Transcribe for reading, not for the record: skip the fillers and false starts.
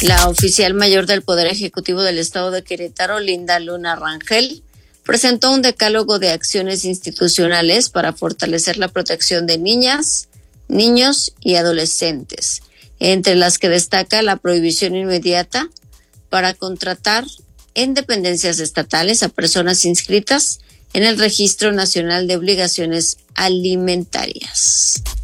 La oficial mayor del Poder Ejecutivo del Estado de Querétaro, Linda Luna Rangel, presentó un decálogo de acciones institucionales para fortalecer la protección de niñas, niños y adolescentes, entre las que destaca la prohibición inmediata para contratar en dependencias estatales a personas inscritas en el Registro Nacional de Obligaciones Alimentarias.